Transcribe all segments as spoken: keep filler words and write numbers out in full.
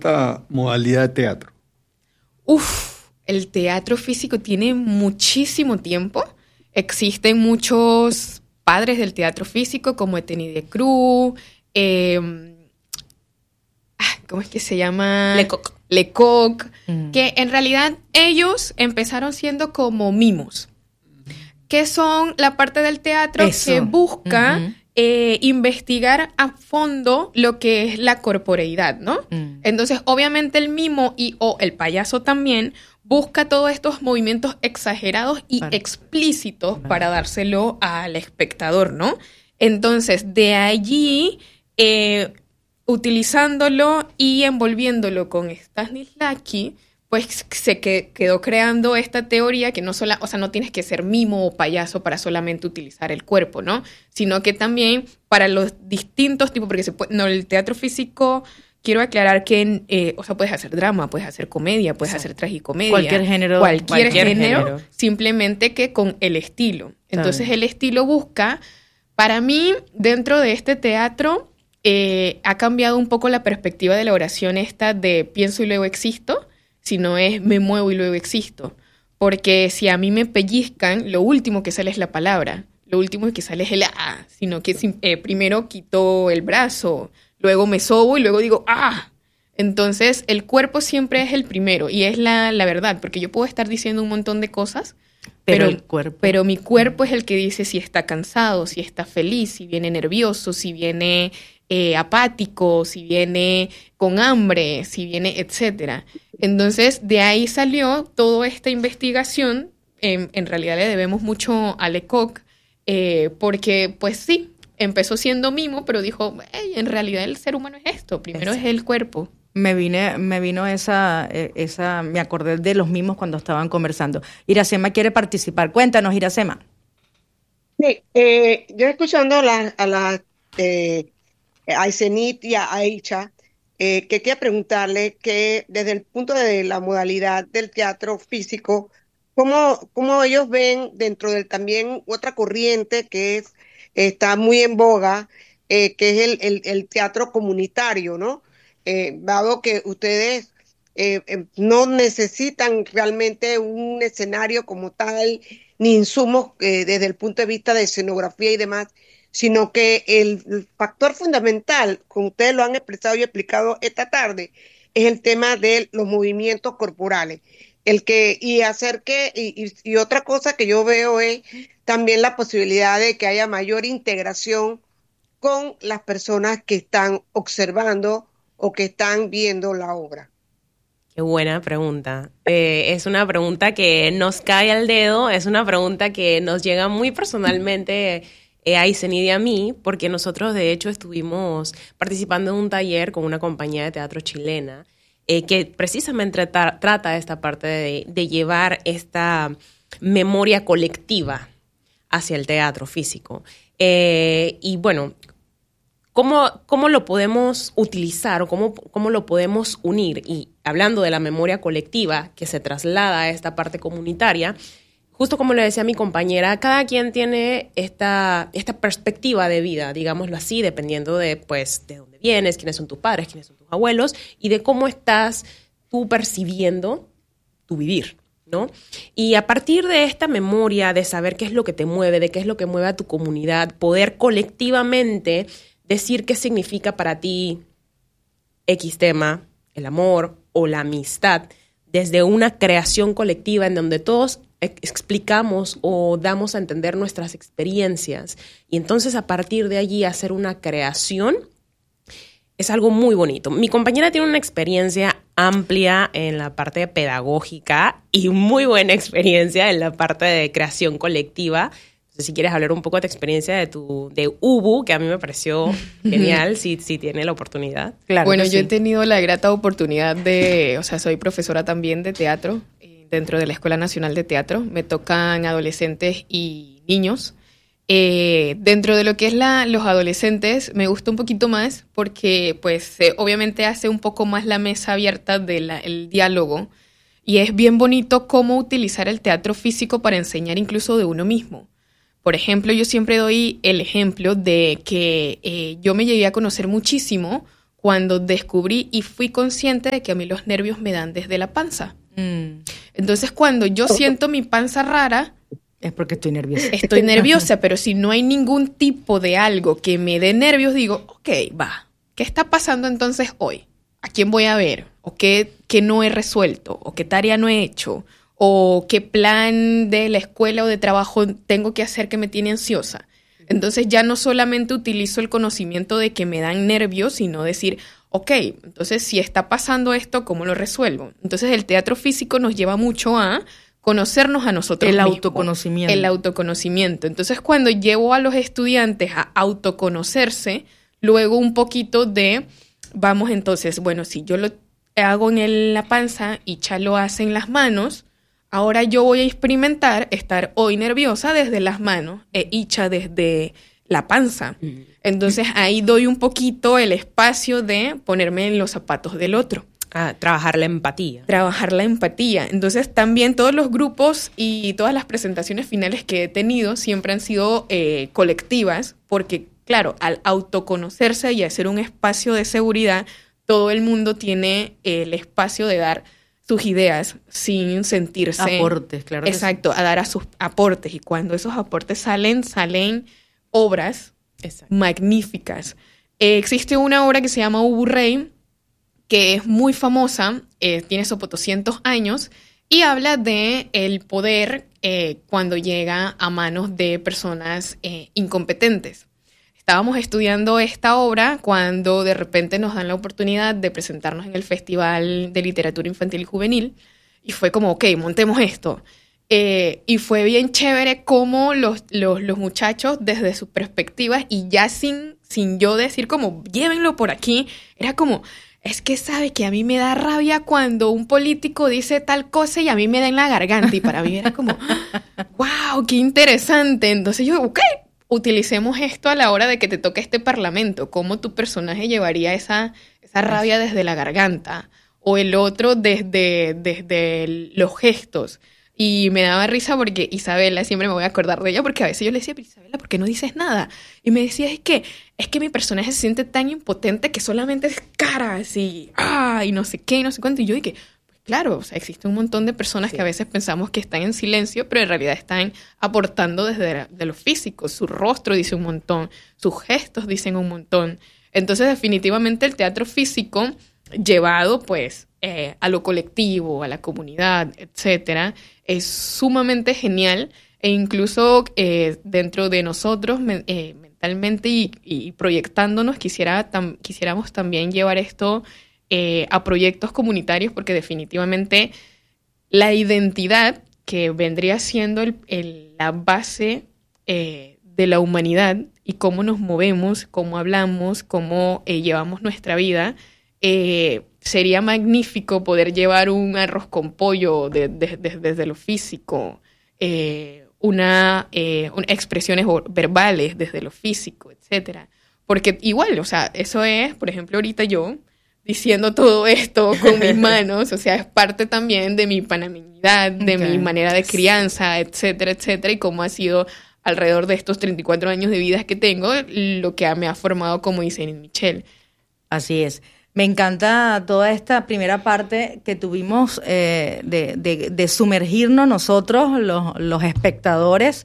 esta modalidad de teatro? Uf, el teatro físico tiene muchísimo tiempo. Existen muchos padres del teatro físico como Eteni de Cruz, eh, ¿cómo es que se llama? Lecoq. Lecoq, Mm. que en realidad ellos empezaron siendo como mimos, que son la parte del teatro Eso. que busca Uh-huh. eh, investigar a fondo lo que es la corporeidad, ¿no? Mm. Entonces, obviamente el mimo y o el payaso también busca todos estos movimientos exagerados y Claro. explícitos Claro. para dárselo al espectador, ¿no? Entonces, de allí, eh, utilizándolo y envolviéndolo con Stanislavski, pues se que, quedó creando esta teoría que no sola, o sea, no tienes que ser mimo o payaso para solamente utilizar el cuerpo, ¿no? Sino que también para los distintos tipos, porque se puede, no, el teatro físico, quiero aclarar que, eh, o sea, puedes hacer drama, puedes hacer comedia, puedes Sí. hacer tragicomedia. Cualquier género. Cualquier, cualquier género, género. simplemente que con el estilo. Entonces bien. el estilo busca, para mí, dentro de este teatro, eh, ha cambiado un poco la perspectiva de la oración esta de pienso y luego existo, sino es me muevo y luego existo. Porque si a mí me pellizcan, lo último que sale es la palabra, lo último que sale es el ah, sino que eh, primero quito el brazo, luego me sobo y luego digo ah. Entonces el cuerpo siempre es el primero y es la, la verdad, porque yo puedo estar diciendo un montón de cosas, Pero pero, el cuerpo. pero mi cuerpo es el que dice si está cansado, si está feliz, si viene nervioso, si viene eh, apático, si viene con hambre, si viene, etcétera. Entonces, de ahí salió toda esta investigación. En, en realidad le debemos mucho a Lecoq, eh, porque, pues sí, empezó siendo mimo, pero dijo, hey, en realidad el ser humano es esto, primero Exacto. es el cuerpo. Me vine, me vino esa, eh, esa, me acordé de los mismos cuando estaban conversando. Iracema quiere participar. Cuéntanos, Iracema. Sí, eh, yo escuchando a la, a la eh, a Isenit y a Aicha, eh, que quería preguntarle que desde el punto de la modalidad del teatro físico, ¿cómo, cómo ellos ven dentro del también otra corriente que es, está muy en boga, eh, que es el, el, el teatro comunitario, ¿no? Eh, dado que ustedes eh, eh, no necesitan realmente un escenario como tal, ni insumos eh, desde el punto de vista de escenografía y demás, sino que el, el factor fundamental, como ustedes lo han expresado y explicado esta tarde, es el tema de los movimientos corporales. El que, y hacer que, y, y, y otra cosa que yo veo es también la posibilidad de que haya mayor integración con las personas que están observando o que están viendo la obra. Qué buena pregunta. Eh, es una pregunta que nos cae al dedo, es una pregunta que nos llega muy personalmente eh, a Isenit y a mí, porque nosotros de hecho estuvimos participando en un taller con una compañía de teatro chilena eh, que precisamente tra- trata esta parte de, de llevar esta memoria colectiva hacia el teatro físico. Eh, y bueno, ¿Cómo, ¿Cómo lo podemos utilizar o cómo, cómo lo podemos unir? Y hablando de la memoria colectiva que se traslada a esta parte comunitaria, justo como le decía mi compañera, cada quien tiene esta, esta perspectiva de vida, digámoslo así, dependiendo de, pues, de dónde vienes, quiénes son tus padres, quiénes son tus abuelos y de cómo estás tú percibiendo tu vivir, ¿no? Y a partir de esta memoria, de saber qué es lo que te mueve, de qué es lo que mueve a tu comunidad, poder colectivamente decir qué significa para ti X tema, el amor o la amistad, desde una creación colectiva en donde todos ex- explicamos o damos a entender nuestras experiencias y entonces a partir de allí hacer una creación, es algo muy bonito. Mi compañera tiene una experiencia amplia en la parte pedagógica y muy buena experiencia en la parte de creación colectiva. Si quieres hablar un poco de tu experiencia de tu de Ubu, que a mí me pareció genial, si, si tiene la oportunidad. Claro bueno, que yo sí. he tenido la grata oportunidad de, o sea, soy profesora también de teatro eh, dentro de la Escuela Nacional de Teatro. Me tocan adolescentes y niños. Eh, dentro de lo que es la, los adolescentes, me gusta un poquito más porque, pues, eh, obviamente hace un poco más la mesa abierta del diálogo y es bien bonito cómo utilizar el teatro físico para enseñar incluso de uno mismo. Por ejemplo, yo siempre doy el ejemplo de que eh, yo me llegué a conocer muchísimo cuando descubrí y fui consciente de que a mí los nervios me dan desde la panza. Mm. Entonces, cuando yo siento mi panza rara, es porque estoy nerviosa. Estoy nerviosa, pero si no hay ningún tipo de algo que me dé nervios, digo, ok, va, ¿qué está pasando entonces hoy? ¿A quién voy a ver? ¿O qué, qué no he resuelto? ¿O qué tarea no he hecho? ¿O qué plan de la escuela o de trabajo tengo que hacer que me tiene ansiosa? Entonces ya no solamente utilizo el conocimiento de que me dan nervios, sino decir, ok, entonces si está pasando esto, ¿cómo lo resuelvo? Entonces el teatro físico nos lleva mucho a conocernos a nosotros el mismos. autoconocimiento. El autoconocimiento. Entonces cuando llevo a los estudiantes a autoconocerse, luego un poquito de, vamos entonces, bueno, si yo lo hago en el, la panza y Cha lo hace en las manos, ahora yo voy a experimentar estar hoy nerviosa desde las manos e Icha desde la panza. Entonces ahí doy un poquito el espacio de ponerme en los zapatos del otro. Ah, trabajar la empatía. Trabajar la empatía. Entonces también todos los grupos y todas las presentaciones finales que he tenido siempre han sido eh, colectivas, porque claro, al autoconocerse y hacer un espacio de seguridad, todo el mundo tiene el espacio de dar sus ideas sin sentirse... Aportes, claro. Exacto, sí. A dar a sus aportes. Y cuando esos aportes salen, salen obras Exacto. magníficas. Eh, existe una obra que se llama Ubu Rey, que es muy famosa, eh, tiene sopotoscientos años, y habla de el poder eh, cuando llega a manos de personas eh, incompetentes. Estábamos estudiando esta obra cuando de repente nos dan la oportunidad de presentarnos en el Festival de Literatura Infantil y Juvenil y fue como, ok, montemos esto. Eh, y fue bien chévere cómo los, los, los muchachos desde sus perspectivas y ya sin, sin yo decir como, llévenlo por aquí, era como, es que sabe que a mí me da rabia cuando un político dice tal cosa y a mí me da en la garganta y para mí era como, wow, qué interesante. Entonces yo, ok, utilicemos esto a la hora de que te toque este parlamento, cómo tu personaje llevaría esa, esa rabia desde la garganta, o el otro desde, desde los gestos. Y me daba risa porque Isabela, siempre me voy a acordar de ella, porque a veces yo le decía, pero Isabela, ¿por qué no dices nada? Y me decía, es que, es que mi personaje se siente tan impotente que solamente es caras y, ah, y no sé qué, y no sé cuánto. Y yo dije, claro, o sea, existe un montón de personas sí. que a veces pensamos que están en silencio, pero en realidad están aportando desde de lo físico. Su rostro dice un montón, sus gestos dicen un montón. Entonces, definitivamente el teatro físico, llevado pues eh, a lo colectivo, a la comunidad, etcétera, es sumamente genial e incluso eh, dentro de nosotros me, eh, mentalmente y, y proyectándonos quisiera tam, quisiéramos también llevar esto Eh, a proyectos comunitarios, porque definitivamente la identidad que vendría siendo el, el, la base eh, de la humanidad y cómo nos movemos, cómo hablamos, cómo eh, llevamos nuestra vida, eh, sería magnífico poder llevar un arroz con pollo de, de, de, desde lo físico, eh, una, eh, una expresiones verbales desde lo físico, etcétera. Porque igual, o sea, eso es, por ejemplo, ahorita yo diciendo todo esto con mis manos, o sea, es parte también de mi panameñidad, de okay. mi manera de crianza, etcétera, etcétera, y cómo ha sido alrededor de estos treinta y cuatro años de vida que tengo, lo que me ha formado como Isenit Michel. Así es. Me encanta toda esta primera parte que tuvimos eh, de, de, de sumergirnos nosotros, los, los espectadores,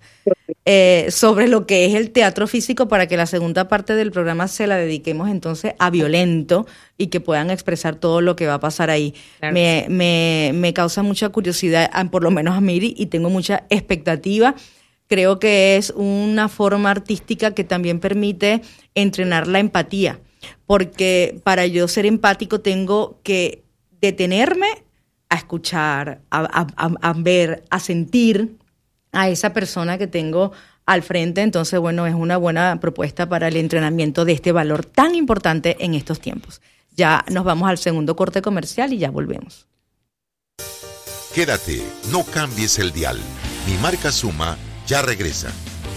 eh, sobre lo que es el teatro físico, para que la segunda parte del programa se la dediquemos entonces a Violento y que puedan expresar todo lo que va a pasar ahí. Claro. Me, me, me causa mucha curiosidad, por lo menos a Miri, y tengo mucha expectativa. Creo que es una forma artística que también permite entrenar la empatía, porque para yo ser empático tengo que detenerme a escuchar, a, a, a ver, a sentir a esa persona que tengo al frente. Entonces, bueno, es una buena propuesta para el entrenamiento de este valor tan importante en estos tiempos. Ya nos vamos al segundo corte comercial y ya volvemos. Quédate, no cambies el dial. Mi marca Suma ya regresa.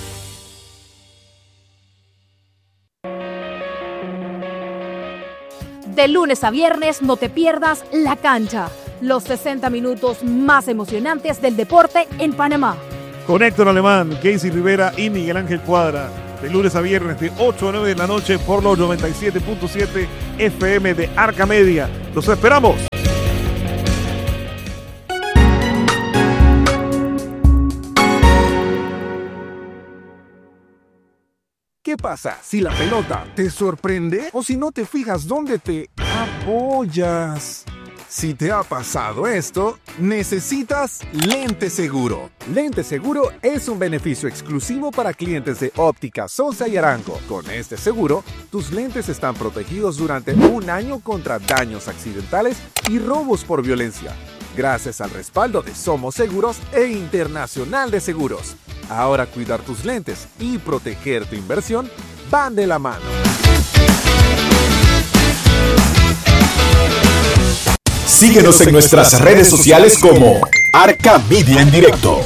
De lunes a viernes no te pierdas La Cancha, los sesenta minutos más emocionantes del deporte en Panamá. Con Héctor Alemán, Casey Rivera y Miguel Ángel Cuadra. de lunes a viernes de ocho a nueve de la noche por los noventa y siete punto siete F M de Arca Media. ¡Los esperamos! ¿Qué pasa si la pelota te sorprende o si no te fijas dónde te apoyas? Si te ha pasado esto, necesitas Lente Seguro. Lente Seguro es un beneficio exclusivo para clientes de Óptica Sosa y Arango. Con este seguro, tus lentes están protegidos durante un año contra daños accidentales y robos por violencia, gracias al respaldo de Somos Seguros e Internacional de Seguros. Ahora cuidar tus lentes y proteger tu inversión van de la mano. Síguenos en nuestras redes sociales como Arca Media en Directo.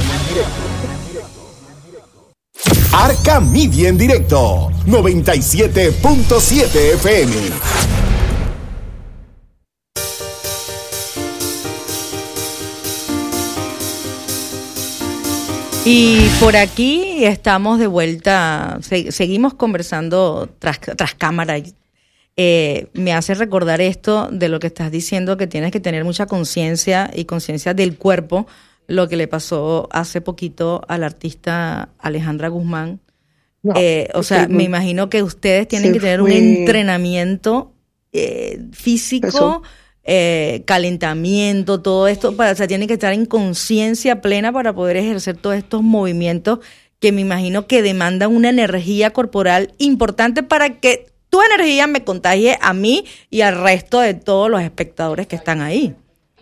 Arca Media en Directo, noventa y siete punto siete F M. Y por aquí estamos de vuelta, se, seguimos conversando tras, tras cámara. Eh, me hace recordar esto de lo que estás diciendo, que tienes que tener mucha conciencia y conciencia del cuerpo, lo que le pasó hace poquito a la artista Alejandra Guzmán. No, eh, o sea, me imagino que ustedes tienen que tener fue... un entrenamiento eh, físico, Eso. Eh, calentamiento, todo esto, para, o sea, tienen que estar en conciencia plena para poder ejercer todos estos movimientos que me imagino que demandan una energía corporal importante para que tu energía me contagie a mí y al resto de todos los espectadores que están ahí.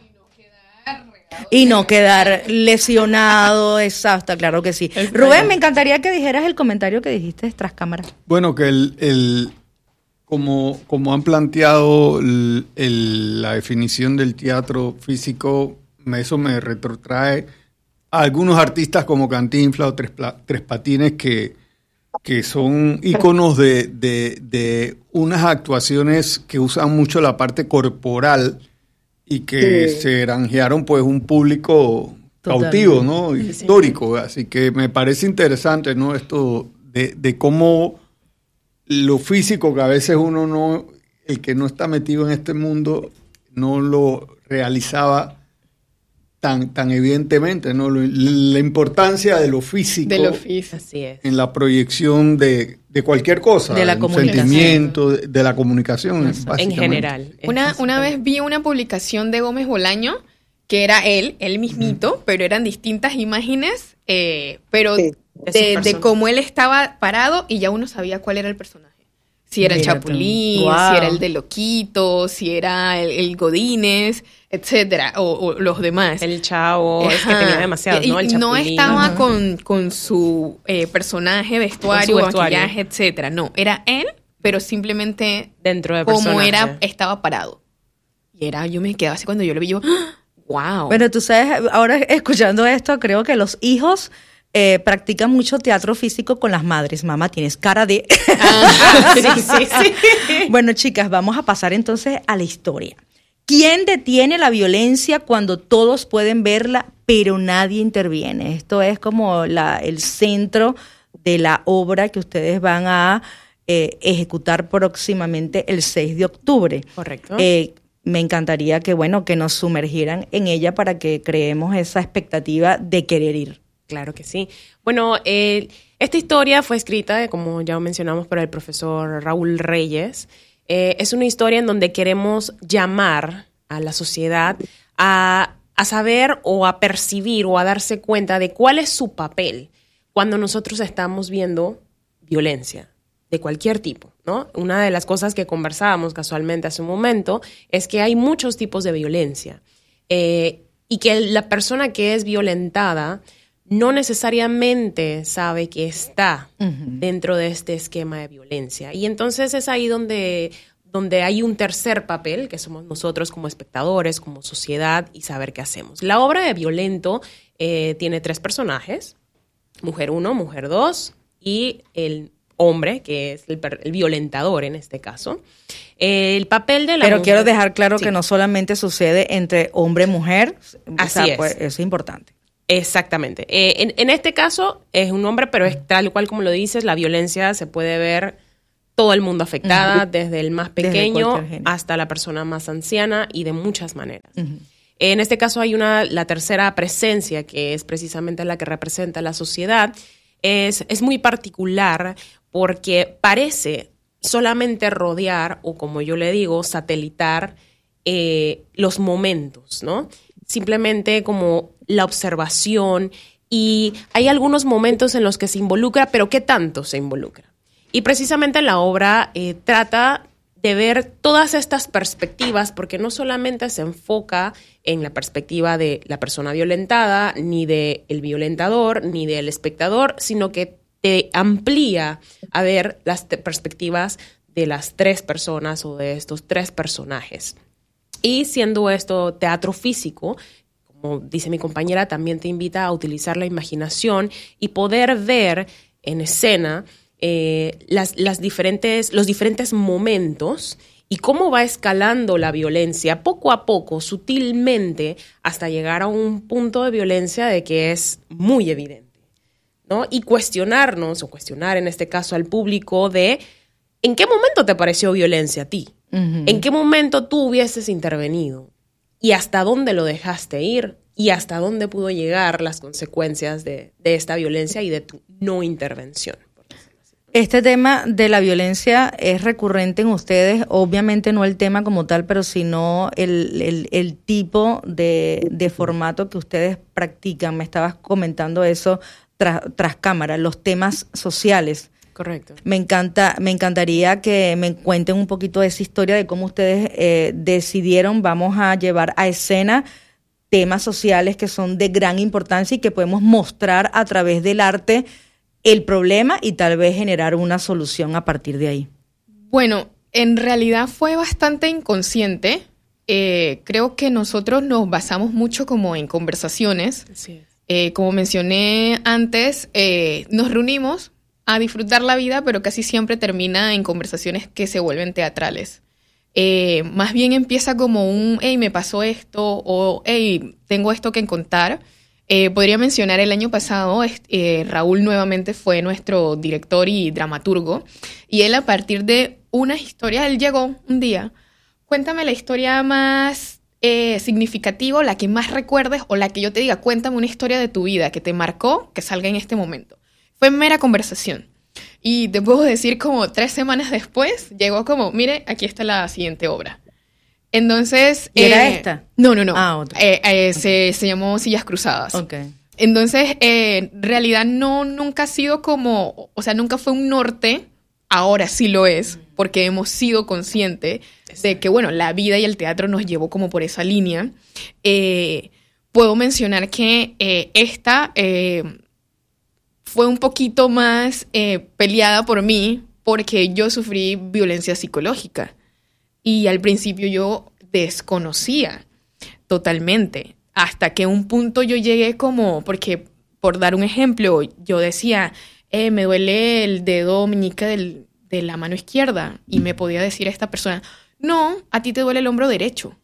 Y no quedar lesionado, exacto, claro que sí. Rubén, me encantaría que dijeras el comentario que dijiste tras cámara. Bueno, que el... el Como, como han planteado el, el, la definición del teatro físico, eso me retrotrae a algunos artistas como Cantinflas o Tres, Tres Patines que, que son íconos de, de, de unas actuaciones que usan mucho la parte corporal y que sí. se granjearon pues un público Totalmente. cautivo, ¿no? Sí, histórico. Sí. Así que me parece interesante, ¿no? Esto de, de cómo lo físico, que a veces uno no, el que no está metido en este mundo, no lo realizaba tan, tan evidentemente, ¿no? La importancia de lo físico, de lo físico. Así es. En la proyección de, de cualquier cosa, de la un sentimiento, de, de la comunicación, en general. Una, una vez vi una publicación de Gómez Bolaño, que era él, él mismito, uh-huh. pero eran distintas imágenes, eh, pero... Sí. De, de cómo él estaba parado y ya uno sabía cuál era el personaje. Si era Mira el Chapulín, wow. si era el de Loquito, si era el, el Godínez, etcétera, o, o los demás. El Chavo, Ajá. es que tenía demasiados, ¿no? El Chapulín. No estaba con, con su eh, personaje, vestuario, su vestuario, maquillaje, etcétera. No, era él, pero simplemente dentro de como era, estaba parado. Y era, yo me quedaba así cuando yo lo vi, yo, wow. Pero tú sabes, ahora escuchando esto, creo que los hijos Eh, practican mucho teatro físico con las madres. Mamá, tienes cara de... Ah, sí, sí, sí. Bueno, chicas, vamos a pasar entonces a la historia. ¿Quién detiene la violencia cuando todos pueden verla, pero nadie interviene? Esto es como la, el centro de la obra que ustedes van a eh, ejecutar próximamente el seis de octubre. Correcto. Eh, me encantaría que, bueno, que nos sumergieran en ella para que creemos esa expectativa de querer ir. Claro que sí. Bueno, eh, esta historia fue escrita, como ya mencionamos, por el profesor Raúl Reyes. Eh, es una historia en donde queremos llamar a la sociedad a, a saber o a percibir o a darse cuenta de cuál es su papel cuando nosotros estamos viendo violencia de cualquier tipo, ¿no? Una de las cosas que conversábamos casualmente hace un momento es que hay muchos tipos de violencia eh, y que la persona que es violentada no necesariamente sabe que está uh-huh. dentro de este esquema de violencia. Y entonces es ahí donde, donde hay un tercer papel, que somos nosotros como espectadores, como sociedad, y saber qué hacemos. La obra de Violento eh, tiene tres personajes, mujer uno, mujer dos, y el hombre, que es el, el violentador en este caso. Eh, el papel de la Pero mujer, quiero dejar claro sí. que no solamente sucede entre hombre y mujer, Así o sea, es. Pues, eso es importante. Exactamente. Eh, en, en este caso es un hombre, pero es tal cual como lo dices, la violencia se puede ver todo el mundo afectada, uh-huh. desde el más pequeño hasta la persona más anciana y de muchas maneras. Uh-huh. En este caso hay una, la tercera presencia, que es precisamente la que representa la sociedad, es, es muy particular porque parece solamente rodear, o como yo le digo, satelitar eh, los momentos, ¿no? Simplemente como la observación, y hay algunos momentos en los que se involucra, pero ¿qué tanto se involucra? Y precisamente la obra eh, trata de ver todas estas perspectivas, porque no solamente se enfoca en la perspectiva de la persona violentada, ni del violentador, ni del espectador, sino que te amplía a ver las te- perspectivas de las tres personas o de estos tres personajes. Y siendo esto teatro físico, como dice mi compañera, también te invita a utilizar la imaginación y poder ver en escena Eh, las, las diferentes, los diferentes momentos y cómo va escalando la violencia poco a poco, sutilmente, hasta llegar a un punto de violencia de que es muy evidente, ¿no? Y cuestionarnos, o cuestionar en este caso al público, de ¿en qué momento te pareció violencia a ti? Uh-huh. ¿En qué momento tú hubieses intervenido? ¿Y hasta dónde lo dejaste ir? ¿Y hasta dónde pudo llegar las consecuencias de, de esta violencia y de tu no intervención? Este tema de la violencia es recurrente en ustedes, obviamente no el tema como tal, pero sino el, el, el tipo de, de formato que ustedes practican. Me estabas comentando eso tras, tras cámara, los temas sociales. Correcto. Me encanta, me encantaría que me cuenten un poquito de esa historia de cómo ustedes eh, decidieron, vamos a llevar a escena temas sociales que son de gran importancia y que podemos mostrar a través del arte el problema y tal vez generar una solución a partir de ahí. Bueno, en realidad fue bastante inconsciente. Eh, creo que nosotros nos basamos mucho como en conversaciones. Sí. Eh, como mencioné antes, eh, nos reunimos a disfrutar la vida, pero casi siempre termina en conversaciones que se vuelven teatrales. Eh, más bien empieza como un, hey, me pasó esto, o hey, tengo esto que contar. Eh, podría mencionar el año pasado, eh, Raúl nuevamente fue nuestro director y dramaturgo, y él a partir de una historia, él llegó un día, cuéntame la historia más eh, significativa, la que más recuerdes, o la que yo te diga, cuéntame una historia de tu vida que te marcó, que salga en este momento. Fue mera conversación. Y te puedo decir como tres semanas después, llegó como, mire, aquí está la siguiente obra. Entonces... ¿Y era eh, esta? No, no, no. Ah, otra. Eh, eh, se, se llamó Sillas Cruzadas. Ok. Entonces, eh, en realidad no, nunca ha sido como... O sea, nunca fue un norte. Ahora sí lo es, porque hemos sido conscientes de que, bueno, la vida y el teatro nos llevó como por esa línea. Eh, puedo mencionar que eh, esta eh, fue un poquito más eh, peleada por mí, porque yo sufrí violencia psicológica. Y al principio yo desconocía totalmente, hasta que un punto yo llegué como, porque por dar un ejemplo, yo decía, eh, me duele el dedo meñique del, de la mano izquierda, y me podía decir esta persona, no, a ti te duele el hombro derecho.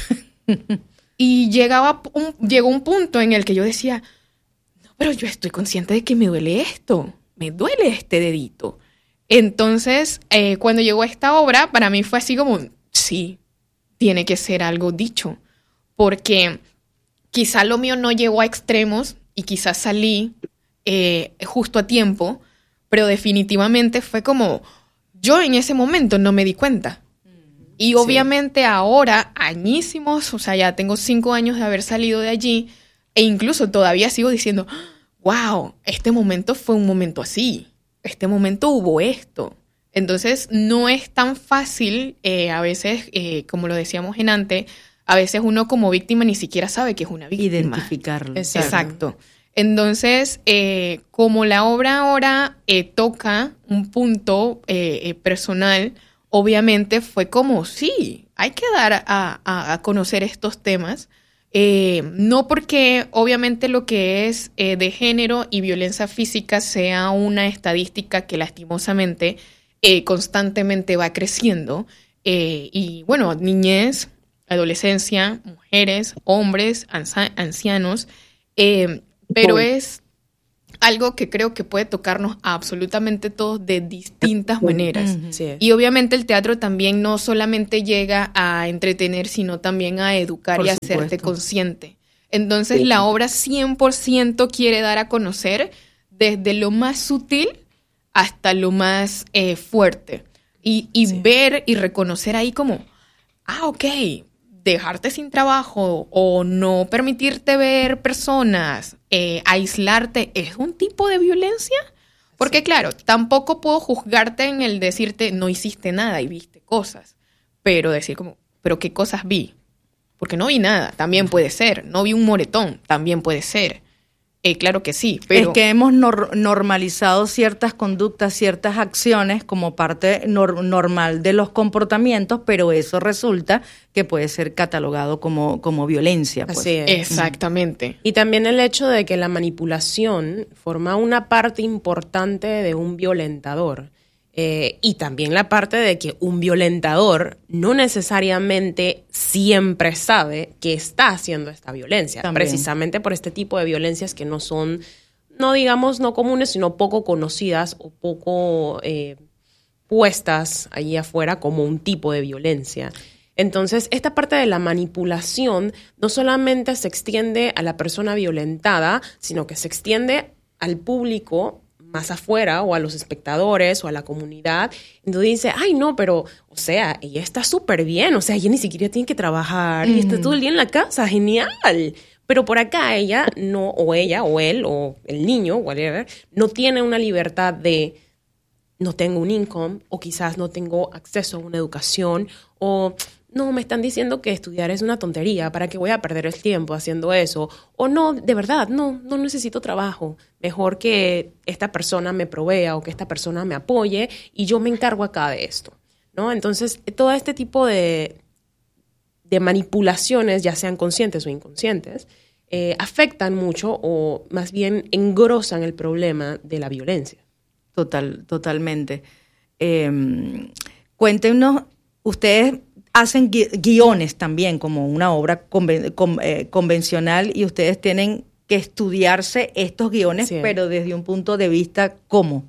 Y llegaba un, llegó un punto en el que yo decía, no, pero yo estoy consciente de que me duele esto, me duele este dedito. Entonces, eh, cuando llegó esta obra, para mí fue así como, sí, tiene que ser algo dicho, porque quizá lo mío no llegó a extremos y quizás salí eh, justo a tiempo, pero definitivamente fue como, yo en ese momento no me di cuenta. Y obviamente sí. Ahora, añísimos, o sea, ya tengo cinco años de haber salido de allí, e incluso todavía sigo diciendo, wow, este momento fue un momento así. Este momento hubo esto. Entonces, no es tan fácil, eh, a veces, eh, como lo decíamos en antes, a veces uno como víctima ni siquiera sabe que es una víctima. Identificarlo. Exacto. Exacto. Entonces, eh, como la obra ahora eh, toca un punto eh, eh, personal, obviamente fue como, sí, hay que dar a, a, a conocer estos temas. Eh, no porque obviamente lo que es eh, de género y violencia física sea una estadística que lastimosamente eh, constantemente va creciendo. Eh, y bueno, niñez, adolescencia, mujeres, hombres, anza- ancianos, eh, pero es algo que creo que puede tocarnos a absolutamente todos de distintas maneras. Sí. Y obviamente el teatro también no solamente llega a entretener, sino también a educar Por y a supuesto. hacerte consciente. Entonces la obra cien por ciento quiere dar a conocer desde lo más sutil hasta lo más eh, fuerte. Y, y Sí. ver y reconocer ahí como, ah, ok, dejarte sin trabajo o no permitirte ver personas, eh, aislarte, ¿es un tipo de violencia? Porque claro, tampoco puedo juzgarte en el decirte no hiciste nada y viste cosas, pero decir como, ¿pero qué cosas vi? Porque no vi nada, también puede ser. No vi un moretón, también puede ser. Eh, claro que sí, pero... Es que hemos nor- normalizado ciertas conductas, ciertas acciones como parte nor- normal de los comportamientos, pero eso resulta que puede ser catalogado como, como violencia. Pues. Así es. Exactamente. Y también el hecho de que la manipulación forma una parte importante de un violentador. Eh, y también la parte de que un violentador no necesariamente siempre sabe que está haciendo esta violencia. También. Precisamente por este tipo de violencias que no son, no digamos no comunes, sino poco conocidas o poco eh, puestas allí afuera como un tipo de violencia. Entonces, esta parte de la manipulación no solamente se extiende a la persona violentada, sino que se extiende al público más afuera o a los espectadores o a la comunidad. Entonces dice, ay no, pero, o sea, ella está súper bien, o sea, ella ni siquiera tiene que trabajar y está todo el día en la casa, genial. Pero por acá ella no, o ella, o él, o el niño, whatever, no tiene una libertad de no tengo un income, o quizás no tengo acceso a una educación, o no, me están diciendo que estudiar es una tontería, ¿para qué voy a perder el tiempo haciendo eso? O no, de verdad, no, no necesito trabajo. Mejor que esta persona me provea o que esta persona me apoye y yo me encargo acá de esto, ¿no? Entonces, todo este tipo de, de manipulaciones, ya sean conscientes o inconscientes, eh, afectan mucho o más bien engrosan el problema de la violencia. Total, totalmente. Eh, cuéntenos, ustedes hacen gui- guiones también como una obra conven- con- eh, convencional y ustedes tienen que estudiarse estos guiones, Sí. pero desde un punto de vista ¿cómo?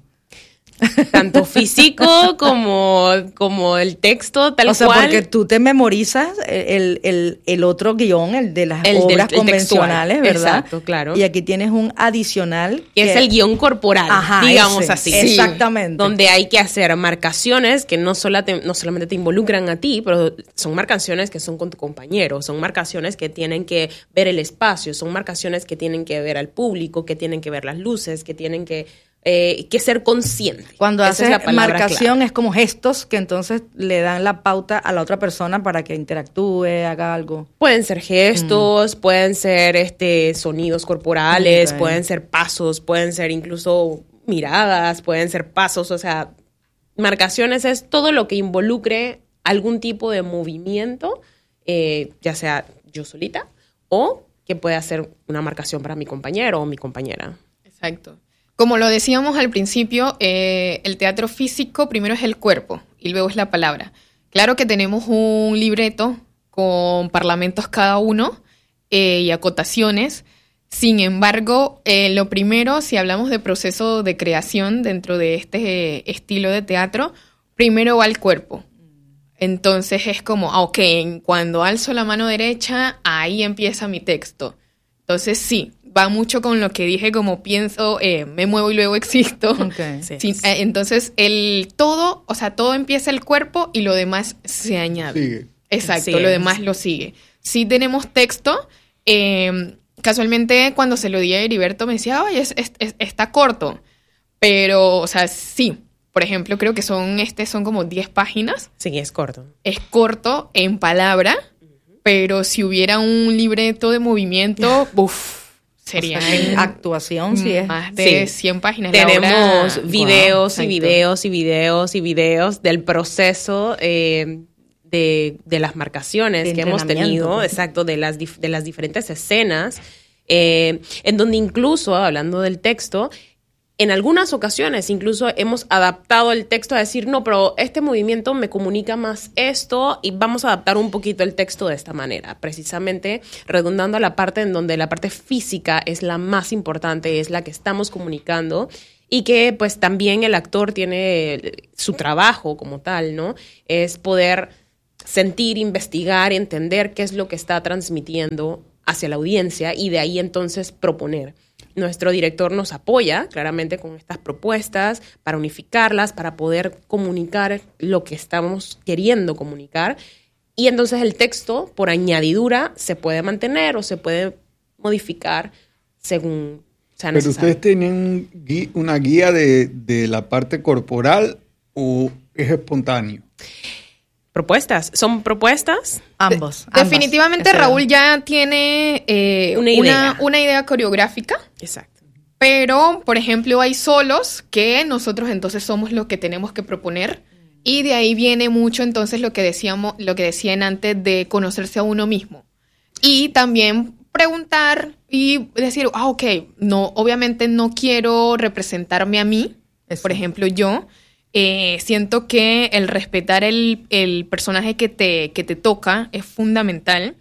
Tanto físico como, como el texto, tal o sea, cual. porque tú te memorizas el, el, el otro guión, el de las El del- obras el convencionales, textual. ¿verdad? Exacto, claro. Y aquí tienes un adicional. Que es el guión corporal, Ajá, digamos ese, así. exactamente. Donde hay que hacer marcaciones que no, sola te- no solamente te involucran a ti, pero son marcaciones que son con tu compañero, son marcaciones que tienen que ver el espacio, son marcaciones que tienen que ver al público, que tienen que ver las luces, que tienen que, eh, que ser consciente. Cuando Esa haces es la palabra marcación clave. es como gestos que entonces le dan la pauta a la otra persona para que interactúe, haga algo. Pueden ser gestos, mm. pueden ser este sonidos corporales, Okay. pueden ser pasos, pueden ser incluso miradas, pueden ser pasos, o sea, marcaciones es todo lo que involucre algún tipo de movimiento, eh, ya sea yo solita o que pueda ser una marcación para mi compañero o mi compañera. Exacto. Como lo decíamos al principio, eh, el teatro físico primero es el cuerpo y luego es la palabra. Claro que tenemos un libreto con parlamentos cada uno eh, y acotaciones. Sin embargo, eh, lo primero, si hablamos de proceso de creación dentro de este eh, estilo de teatro, primero va el cuerpo. Entonces es como, ah, ok, cuando alzo la mano derecha, ahí empieza mi texto. Entonces sí, va mucho con lo que dije, como pienso, eh, me muevo y luego existo. Okay. Sí. Sí, eh, entonces el todo, o sea, todo empieza el cuerpo y lo demás se añade. Sigue. Exacto, Sí, lo es. demás lo sigue. Sí tenemos texto. Eh, casualmente cuando se lo di a Heriberto me decía, ay, es, es, es- está corto. Pero, o sea, sí. Por ejemplo, creo que son, este, son como diez páginas. Sí, es corto. Es corto en palabra, pero si hubiera un libreto de movimiento, uff, sería O sea, en actuación sí es. más de Sí. cien páginas. La Tenemos obra- videos Wow, y exacto. videos y videos y videos del proceso eh, de, de las marcaciones De que hemos entrenamiento, tenido, pues. exacto, de las, dif- de las diferentes escenas, eh, en donde incluso, hablando del texto, en algunas ocasiones incluso hemos adaptado el texto a decir, no, pero este movimiento me comunica más esto y vamos a adaptar un poquito el texto de esta manera, precisamente redundando a la parte en donde la parte física es la más importante, es la que estamos comunicando y que pues también el actor tiene su trabajo como tal, ¿no? Es poder sentir, investigar, entender qué es lo que está transmitiendo hacia la audiencia y de ahí entonces proponer. Nuestro director nos apoya claramente con estas propuestas para unificarlas, para poder comunicar lo que estamos queriendo comunicar. Y entonces el texto, por añadidura, se puede mantener o se puede modificar según sea necesario. ¿Pero ustedes tienen gui- una guía de, de la parte corporal o es espontáneo? Propuestas, son propuestas. Ambos. De- definitivamente ambas. Raúl ya tiene eh, Una idea. Una, una idea coreográfica. Exacto. Pero, por ejemplo, hay solos que nosotros entonces somos los que tenemos que proponer. Y de ahí viene mucho entonces lo que decíamos, lo que decían antes de conocerse a uno mismo. Y también preguntar y decir, ah, ok, no, obviamente no quiero representarme a mí. Eso. Por ejemplo, yo. Eh, siento que el respetar el, el personaje que te, que te toca es fundamental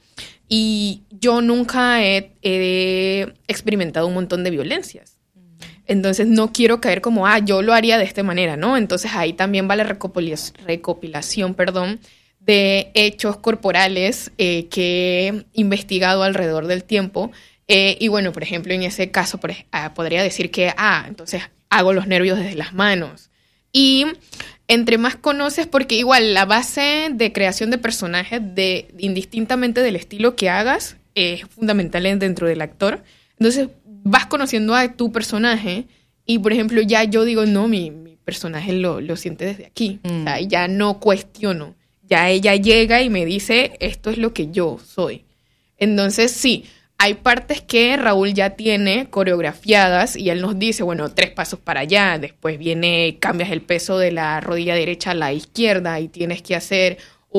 y yo nunca he, he experimentado un montón de violencias. Entonces no quiero caer como, ah, yo lo haría de esta manera, ¿no? Entonces ahí también va la recopilación, recopilación perdón, de hechos corporales eh, que he investigado alrededor del tiempo. Eh, y bueno, por ejemplo, en ese caso por, ah, podría decir que, ah, entonces hago los nervios desde las manos. Y entre más conoces, porque igual la base de creación de personajes, de indistintamente del estilo que hagas, es fundamental dentro del actor. Entonces vas conociendo a tu personaje y, por ejemplo, ya yo digo, no, mi, mi personaje lo, lo siente desde aquí. Mm. O sea, ya no cuestiono. Ya ella llega y me dice, esto es lo que yo soy. Entonces, sí. Hay partes que Raúl ya tiene coreografiadas y él nos dice, bueno, tres pasos para allá, después viene, cambias el peso de la rodilla derecha a la izquierda y tienes que hacer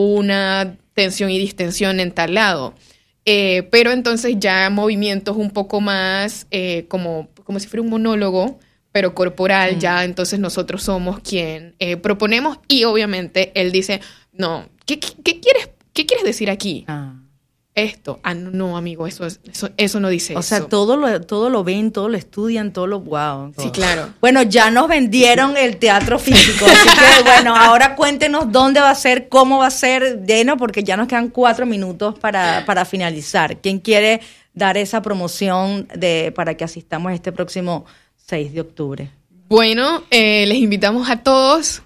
una tensión y distensión en tal lado. Eh, pero entonces ya movimientos un poco más eh, como, como si fuera un monólogo, pero corporal, mm. ya entonces nosotros somos quien eh, proponemos y obviamente él dice, no, ¿qué, qué, qué quieres, qué quieres decir aquí? Ah. Esto, ah, no, no, amigo, eso, es, eso, eso no dice o eso. O sea, todo lo, todo lo ven, todo lo estudian, todo lo, wow. Todo. Sí, claro. Bueno, ya nos vendieron el teatro físico, así que bueno, ahora cuéntenos dónde va a ser, cómo va a ser, lleno, porque ya nos quedan cuatro minutos para, para finalizar. ¿Quién quiere dar esa promoción de para que asistamos este próximo seis de octubre? Bueno, eh, les invitamos a todos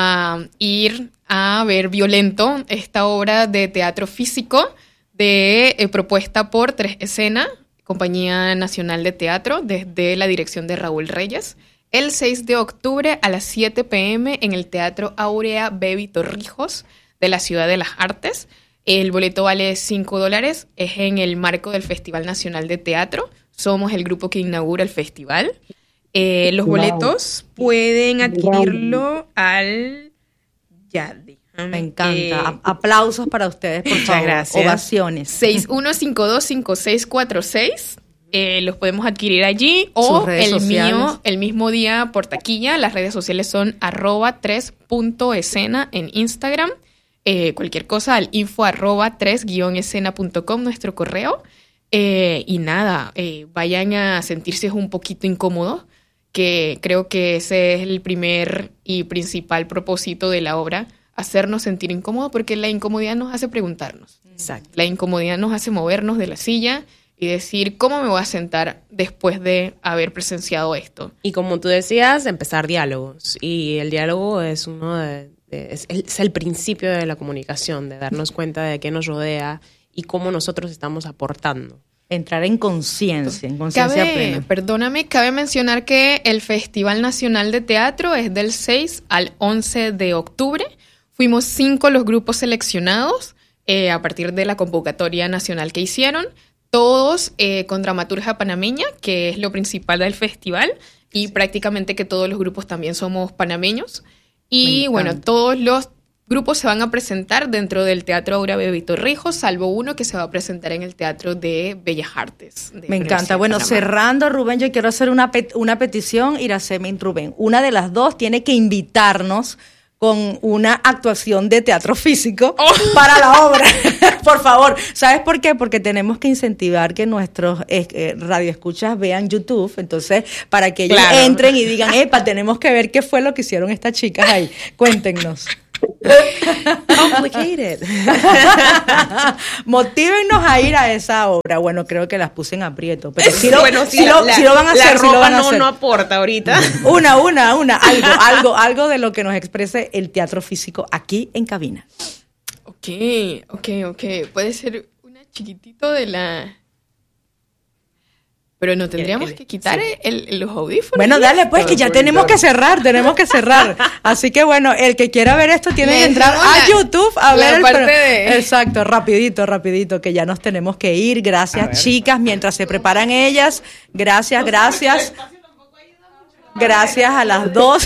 a ir a ver Violento, esta obra de teatro físico, de eh, propuesta por Tres Escena, Compañía Nacional de Teatro, desde la dirección de Raúl Reyes, el seis de octubre a las siete pm en el Teatro Áurea Bebi Torrijos de la Ciudad de las Artes. El boleto vale cinco dólares, es en el marco del Festival Nacional de Teatro. Somos el grupo que inaugura el festival. Eh, los wow. boletos pueden adquirirlo al... Ya, Me encanta. Eh, Aplausos para ustedes, por favor. Gracias. Ovaciones. seis uno cinco dos cinco seis cuatro seis. Eh, los podemos adquirir allí o el sociales. mío, el mismo día por taquilla. Las redes sociales son arroba tres punto escena en Instagram. Eh, cualquier cosa al info arroba tres guion escena punto com, nuestro correo. Eh, y nada, eh, vayan a sentirse un poquito incómodos, que creo que ese es el primer y principal propósito de la obra. Hacernos sentir incómodos, porque la incomodidad nos hace preguntarnos. Exacto. La incomodidad nos hace movernos de la silla y decir, ¿cómo me voy a sentar después de haber presenciado esto? Y como tú decías, empezar diálogos. Y el diálogo es uno de, de es, el, es el principio de la comunicación, de darnos cuenta de qué nos rodea y cómo nosotros estamos aportando. Entrar en conciencia, en conciencia plena. Perdóname, cabe mencionar que el Festival Nacional de Teatro es del seis al once de octubre. Fuimos cinco los grupos seleccionados eh, a partir de la convocatoria nacional que hicieron, todos eh, con dramaturgia panameña, que es lo principal del festival, y sí. prácticamente que todos los grupos también somos panameños. Y bueno, todos los grupos se van a presentar dentro del Teatro Aura Bebé Torrijos, salvo uno que se va a presentar en el Teatro de Bellas Artes. De Me encanta. Bueno, cerrando, Rubén, yo quiero hacer una, pet- una petición, Iracema y Rubén. Una de las dos tiene que invitarnos con una actuación de teatro físico oh. para la obra. Por favor. ¿Sabes por qué? Porque tenemos que incentivar que nuestros eh, radioescuchas vean YouTube. Entonces, para que ellos claro. entren y digan, epa, tenemos que ver qué fue lo que hicieron estas chicas ahí. Cuéntenos. Complicated. Motívennos a ir a esa obra. Bueno, creo que las puse en aprieto, pero si lo, bueno, si, si, la, lo, la, si lo van a hacer, la ropa si lo van a no, hacer. no aporta ahorita. Una, una, una, algo, algo, algo de lo que nos exprese el teatro físico aquí en cabina. Ok, ok, ok. Puede ser una chiquitito de la... Pero no tendríamos el, el, que quitar sí. el, el, los audífonos. Bueno, dale, pues, que ya tenemos que cerrar, tenemos que cerrar. Así que, bueno, el que quiera ver esto tiene que entrar a YouTube a ver el... Parte de... Exacto, rapidito, rapidito, que ya nos tenemos que ir. Gracias, chicas, mientras se preparan ellas. Gracias, gracias. Gracias a las dos.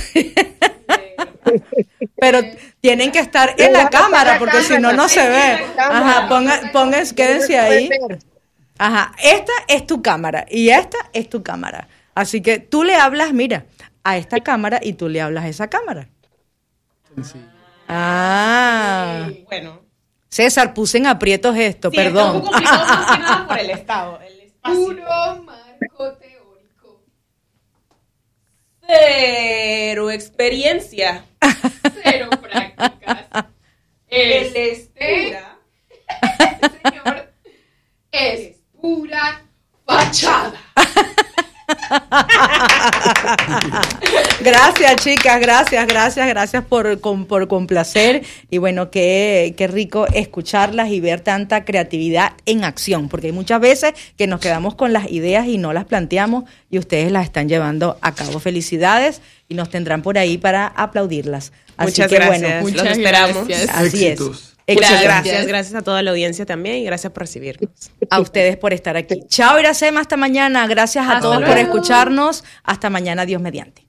Pero tienen que estar en la cámara, porque si no, no se ve. Ajá, pongan, pongan, quédense ahí. Ajá, esta es tu cámara y esta es tu cámara. Así que tú le hablas, mira, a esta cámara y tú le hablas a esa cámara. Sí. Ah. Sí, bueno. César, puse en aprietos esto, sí, perdón. Es un poco complicado más que nada por el estado, el espacio. Puro marco teórico. Cero experiencia. Cero prácticas. El este, señor, es pura fachada. Gracias, chicas, gracias, gracias, gracias por, con, por complacer. Y bueno, qué, qué rico escucharlas y ver tanta creatividad en acción, porque hay muchas veces que nos quedamos con las ideas y no las planteamos y ustedes las están llevando a cabo. Felicidades y nos tendrán por ahí para aplaudirlas. Así muchas que gracias, bueno, muchas los esperamos. Gracias. Así Éxitos. es. Muchas gracias, gracias a toda la audiencia también y gracias por recibirnos. A ustedes por estar aquí. Chao, Iracema, hasta mañana. Gracias a hasta todos luego. por escucharnos. Hasta mañana, Dios mediante.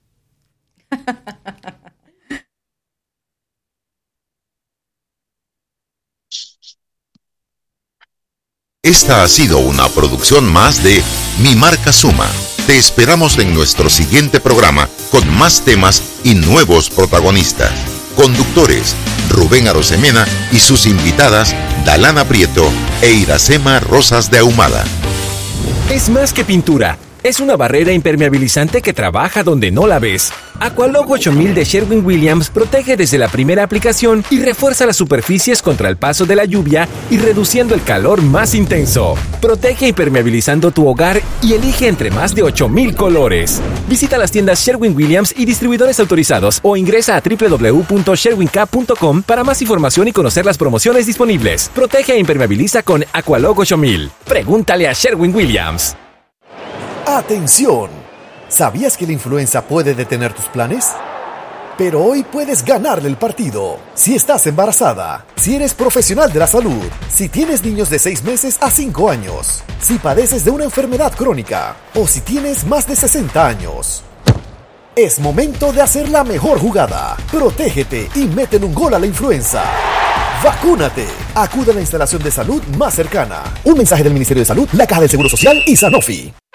Esta ha sido una producción más de Mi Marca Suma. Te esperamos en nuestro siguiente programa con más temas y nuevos protagonistas. Conductores, Rubén Arosemena y sus invitadas, Dalana Prieto e Iracema Rosas de Ahumada. Es más que pintura. Es una barrera impermeabilizante que trabaja donde no la ves. Aqualog ocho mil de Sherwin-Williams protege desde la primera aplicación y refuerza las superficies contra el paso de la lluvia y reduciendo el calor más intenso. Protege impermeabilizando tu hogar y elige entre más de ocho mil colores. Visita las tiendas Sherwin-Williams y distribuidores autorizados o ingresa a doble u doble u doble u punto sherwin cap punto com para más información y conocer las promociones disponibles. Protege e impermeabiliza con Aqualog ocho mil. Pregúntale a Sherwin-Williams. ¡Atención! ¿Sabías que la influenza puede detener tus planes? Pero hoy puedes ganarle el partido. Si estás embarazada, si eres profesional de la salud, si tienes niños de seis meses a cinco años, si padeces de una enfermedad crónica o si tienes más de sesenta años. Es momento de hacer la mejor jugada. Protégete y métele un gol a la influenza. ¡Vacúnate! Acude a la instalación de salud más cercana. Un mensaje del Ministerio de Salud, la Caja del Seguro Social y Sanofi.